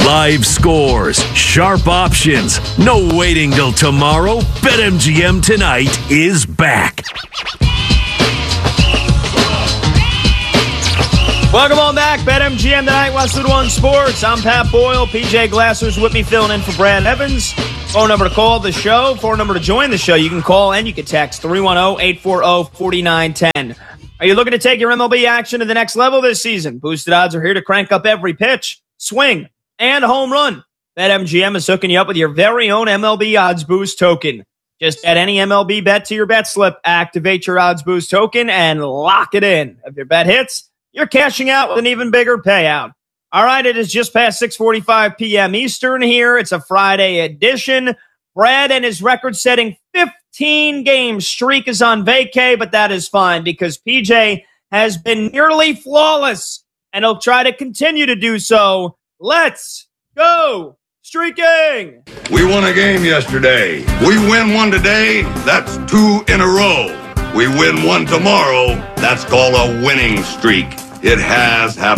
Live scores, sharp options, no waiting till tomorrow. BetMGM tonight is back. Welcome on back. BetMGM tonight, Westwood One Sports. I'm Pat Boyle. PJ Glasser's with me, filling in for Brad Evans. Phone number to call the show, phone number to join the show. You can call and you can text 310-840-4910. Are you looking to take your MLB action to the next level this season? Boosted odds are here to crank up every pitch, swing, and home run. BetMGM is hooking you up with your very own MLB Odds Boost token. Just add any MLB bet to your bet slip, activate your Odds Boost token, and lock it in. If your bet hits, you're cashing out with an even bigger payout. All right, it is just past 6:45 p.m. Eastern here. It's a Friday edition. Brad and his record-setting 15-game streak is on vacay, but that is fine because PJ has been nearly flawless, and he'll try to continue to do so. Let's go streaking! We won a game yesterday. We win one today, that's 2 in a row. We win one tomorrow, that's called a winning streak. It has happened.